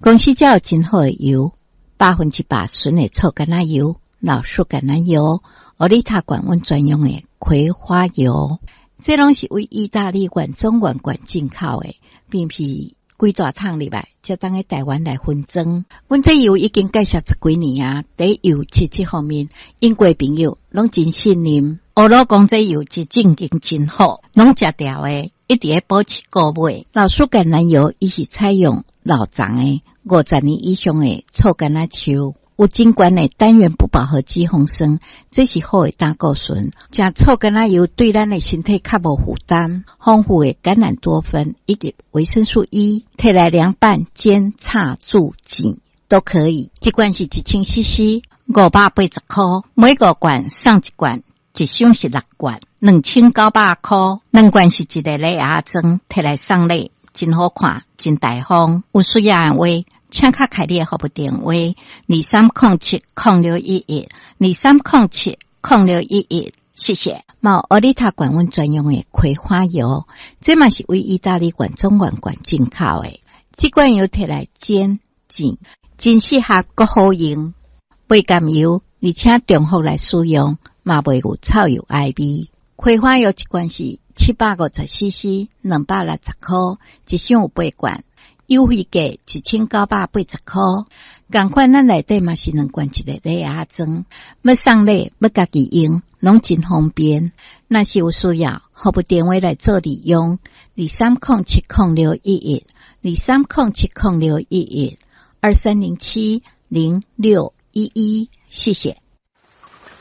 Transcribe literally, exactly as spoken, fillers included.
公司才有真好的油，百分之百纯的臭橄榄油、老树橄榄油、欧丽塔管温专用的葵花油，这拢是为意大利原装原罐进口的，并不是几大厂里来，才当喺台湾来分装。阮这油已经介绍十几年啊，在油漆这方面，英国朋友拢真信任。欧罗讲这油是正经真好，拢食掉的，一直在保持购买。老树橄榄油伊是采用老长的五十年以上的臭橄榄树，有真悬的单元不饱和脂肪酸，这是好的胆固醇。食臭橄榄油对咱的身体较无负担，丰富的橄榄多酚以及维生素 E， 摕来凉拌、煎、炒、煮、煎都可以。这罐是一千 C C， 五百八十块，每个罐送一罐。一箱是六罐，两千九百块。两罐是一个礼盒装，摕来送礼，真好看，真大方。有需要的话，请卡开你的服务电话：二三零七零六一一，二三零七零六一一。谢谢。毛欧丽塔管温专用的葵花油，这嘛是为意大利原装原罐进口的。这罐油摕来煎、煎，真适合国好用，不甘油，而且中好来使用。嘛袂有臭油爱味，葵花油一罐是七百五十 C C， 两百六十块，一箱有八罐，优惠价一千九百八十块。同款咱内底嘛是两罐一个礼盒装，要送礼要家己用，拢真方便。若是有需要，服务电话来做利用：二三零七零六一一，二三零七零六一一，二三零七零六一一。谢谢。